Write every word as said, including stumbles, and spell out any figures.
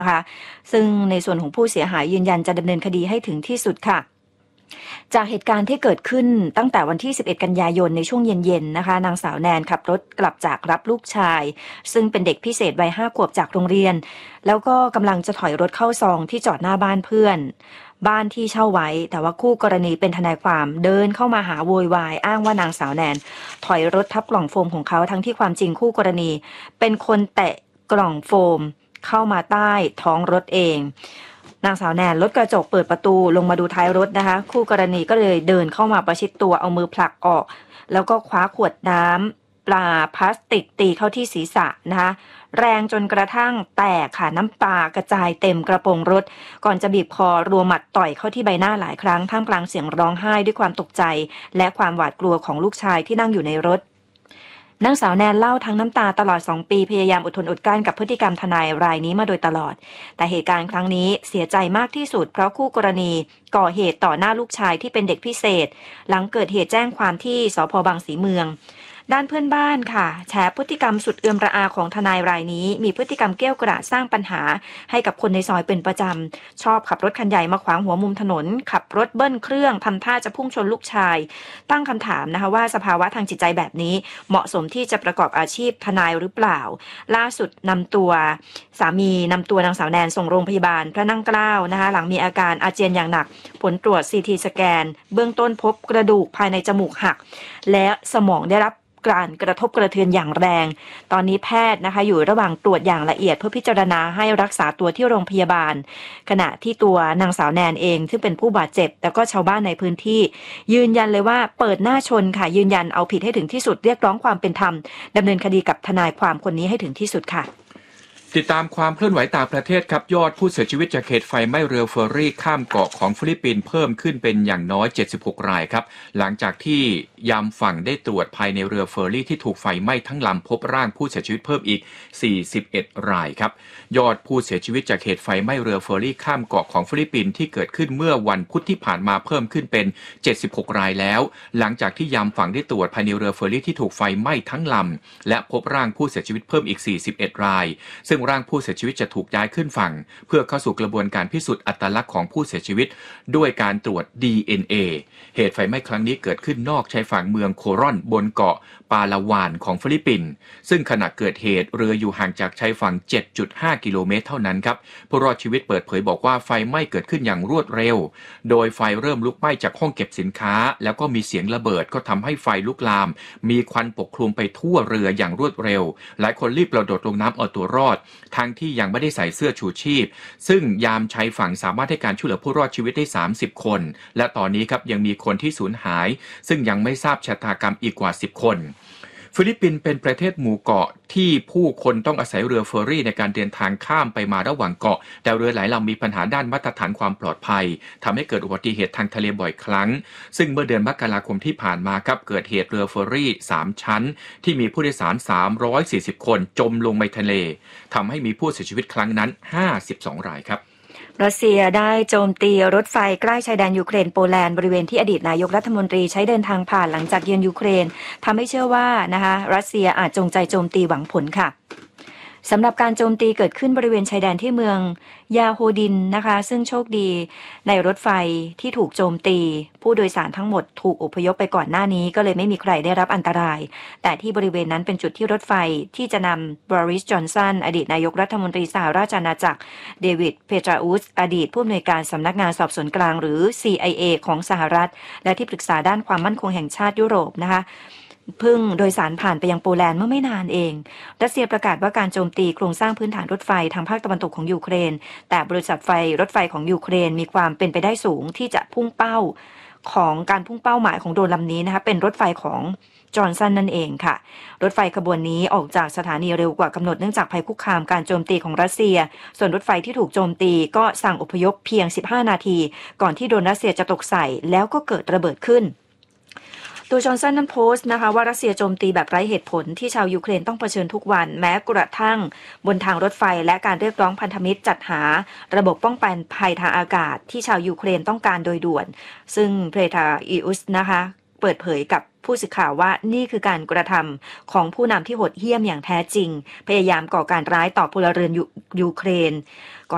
นะคะซึ่งในส่วนของผู้เสียหายยืนยันจะดำเนินคดีให้ถึงที่สุดค่ะจากเหตุการณ์ที่เกิดขึ้นตั้งแต่วันที่สิบเอ็ดกันยายนในช่วงเย็นๆนะคะนางสาวแนนขับรถกลับจากรับลูกชายซึ่งเป็นเด็กพิเศษวัยห้าขวบจากโรงเรียนแล้วก็กำลังจะถอยรถเข้าซองที่จอดหน้าบ้านเพื่อนบ้านที่เช่าไว้แต่ว่าคู่กรณีเป็นทนายความเดินเข้ามาหาโวยวายอ้างว่านางสาวแนนถอยรถทับกล่องโฟมของเขาทั้งที่ความจริงคู่กรณีเป็นคนแตะกล่องโฟมเข้ามาใต้ท้องรถเองนางสาวแนนลดกระจกเปิดประตูลงมาดูท้ายรถนะคะคู่กรณีก็เลยเดินเข้ามาประชิดตัวเอามือผลักออกแล้วก็คว้าขวดน้ำปลาพลาสติกตีเข้าที่ศีรษะนะคะแรงจนกระทั่งแตกค่ะน้ำตากระจายเต็มกระโปรงรถก่อนจะบีบคอรัวหมัดต่อยเข้าที่ใบหน้าหลายครั้งท่ามกลางเสียงร้องไห้ด้วยความตกใจและความหวาดกลัวของลูกชายที่นั่งอยู่ในรถนางสาวแนนเล่าทั้งน้ำตาตลอดสองปีพยายามอดทนอดกลั้นกับพฤติกรรมทนายรายนี้มาโดยตลอดแต่เหตุการณ์ครั้งนี้เสียใจมากที่สุดเพราะคู่กรณีก่อเหตุต่อหน้าลูกชายที่เป็นเด็กพิเศษหลังเกิดเหตุแจ้งความที่สภ.บางสีเมืองด้านเพื่อนบ้านค่ะแฉพฤติกรรมสุดเอื้อมระอาของทนายรายนี้มีพฤติกรรมเกี้ยวกราดสร้างปัญหาให้กับคนในซอยเป็นประจำชอบขับรถคันใหญ่มาขวางหัวมุมถนนขับรถเบิ้ลเครื่องทำท่าจะพุ่งชนลูกชายตั้งคำถามนะคะว่าสภาวะทางจิตใจแบบนี้เหมาะสมที่จะประกอบอาชีพทนายหรือเปล่าล่าสุดนำตัวสามีนำตัวนางสาวแนนส่งโรงพยาบาลพระนั่งเกล้านะคะหลังมีอาการอาเจียนอย่างหนักผลตรวจซีทีสแกนเบื้องต้นพบกระดูกภายในจมูกหักและสมองได้รับการกระทบกระเทือนอย่างแรงตอนนี้แพทย์นะคะอยู่ระหว่างตรวจอย่างละเอียดเพื่อพิจารณาให้รักษาตัวที่โรงพยาบาลขณะที่ตัวนางสาวแนนเองซึ่งเป็นผู้บาดเจ็บแต่ก็ชาวบ้านในพื้นที่ยืนยันเลยว่าเปิดหน้าชนค่ะยืนยันเอาผิดให้ถึงที่สุดเรียกร้องความเป็นธรรมดำเนินคดีกับทนายความคนนี้ให้ถึงที่สุดค่ะติดตามความเคลื่อนไหวต่างประเทศครับยอดผู้เสียชีวิตจากเหตุไฟไหม้เรือเฟอร์รี่ข้ามเกาะของฟิลิปปินส์เพิ่มขึ้นเป็นอย่างน้อยเจ็ดสิบหกรายครับหลังจากที่ยามฝั่งได้ตรวจภายในเรือเฟอร์รี่ที่ถูกไฟไหม้ทั้งลำพบร่างผู้เสียชีวิตเพิ่มอีกสี่สิบเอ็ดรายครับยอดผู้เสียชีวิตจากเหตุไฟไหม้เรือเฟอร์รี่ข้ามเกาะของฟิลิปปินส์ที่เกิดขึ้นเมื่อวันพุธที่ผ่านมาเพิ่มขึ้นเป็นเจ็ดสิบหกรายแล้วหลังจากที่ยามฝั่งได้ตรวจภายในเรือเฟอร์รี่ที่ถูกไฟไหม้ทั้งลำและพบร่างผู้เสียชีวิตเพิ่มอีกสี่สิบเอ็ดรายซึ่งร่างผู้เสียชีวิตจะถูกย้ายขึ้นฝั่งเพื่อเข้าสู่กระบวนการพิสูจน์อัตลักษณ์ของผู้เสียชีวิตด้วยการตรวจ ดี เอ็น เอ เหตุไฟไหม้ครั้งนี้เกิดขึ้นนอกชายฝั่งเมืองโครอนบนเกาะปาลาวานของฟิลิปปินส์ซึ่งขณะเกิดเหตุเรืออยู่ห่างจากชายฝั่ง เจ็ดจุดห้า กิโลเมตรเท่านั้นครับผู้รอดชีวิตเปิดเผยบอกว่าไฟไหม้เกิดขึ้นอย่างรวดเร็วโดยไฟเริ่มลุกไหม้จากห้องเก็บสินค้าแล้วก็มีเสียงระเบิดก็ทำให้ไฟลุกลามมีควันปกคลุมไปทั่วเรืออย่างรวดเร็วหลายคนรีบกระโดดลงน้ำเอาตัวรอดทั้งที่ยังไม่ได้ใส่เสื้อชูชีพซึ่งยามชายฝั่งสามารถให้การช่วยเหลือผู้รอดชีวิตได้สามสิบคนและตอนนี้ครับยังมีคนที่สูญหายซึ่งยังไม่ทราบชะตากรรมอีกกว่าสิบคนฟิลิปปินส์เป็นประเทศหมู่เกาะที่ผู้คนต้องอาศัยเรือเฟอร์รี่ในการเดินทางข้ามไปมาระหว่างเกาะแต่เรือหลายลำมีปัญหาด้านมาตรฐานความปลอดภัยทำให้เกิดอุบัติเหตุทางทะเลบ่อยครั้งซึ่งเมื่อเดือนมกราคมที่ผ่านมาครับเกิดเหตุเรือเฟอร์รี่สามชั้นที่มีผู้โดยสารสามร้อยสี่สิบคนจมลงในทะเลทำให้มีผู้เสียชีวิตครั้งนั้นห้าสิบสองรายครับรัสเซียได้โจมตีรถไฟใกล้ชายแดนยูเครนโปแลนด์บริเวณที่อดีตนายกรัฐมนตรีใช้เดินทางผ่านหลังจากเยือนยูเครนทำให้เชื่อว่านะคะรัสเซียอาจจงใจโจมตีหวังผลค่ะสำหรับการโจมตีเกิดขึ้นบริเวณชายแดนที่เมืองยาโฮดินนะคะซึ่งโชคดีในรถไฟที่ถูกโจมตีผู้โดยสารทั้งหมดถูกอพยพไปก่อนหน้านี้ก็เลยไม่มีใครได้รับอันตรายแต่ที่บริเวณนั้นเป็นจุดที่รถไฟที่จะนำบริส จอนสันอดีตนายกรัฐมนตรีสหราชอาณาจักรเดวิดเพตราอุสอดีตผู้อำนวยการสำนักงานสอบสวนกลางหรือ ซี ไอ เอ ของสหรัฐและที่ปรึกษาด้านความมั่นคงแห่งชาติยุโรปนะคะพึ่งโดยสารผ่านไปยังโปแลนด์เมื่อไม่นานเองรัสเซียประกาศว่าการโจมตีโครงสร้างพื้นฐานรถไฟทางภาคตะวันตกของยูเครนแต่บริษัทไฟรถไฟของยูเครนมีความเป็นไปได้สูงที่จะพุ่งเป้าของการพุ่งเป้าหมายของโดรนลำนี้นะคะเป็นรถไฟของจอห์นสันนั่นเองค่ะรถไฟขบวนนี้ออกจากสถานีเร็วกว่ากำหนดเนื่องจากภัยคุกคามการโจมตีของรัสเซียส่วนรถไฟที่ถูกโจมตีก็สั่งอพยพเพียงสิบห้านาทีก่อนที่โดรนรัสเซียจะตกใส่แล้วก็เกิดระเบิดขึ้นตัวจอห์นสันนั้นโพสต์นะคะว่ารัสเซียโจมตีแบบไร้เหตุผลที่ชาวยูเครนต้องเผชิญทุกวันแม้กระทั่งบนทางรถไฟและการเรียกร้องพันธมิตรจัดหาระบบป้องกันภัยทางอากาศที่ชาวยูเครนต้องการโดยด่วนซึ่งเพตราอุสนะคะเปิดเผยกับผู้สื่อข่าวว่านี่คือการกระทำของผู้นำที่โหดเหี้ยมอย่างแท้จริงพยายามก่อการร้ายต่อพลเรือนยูเครน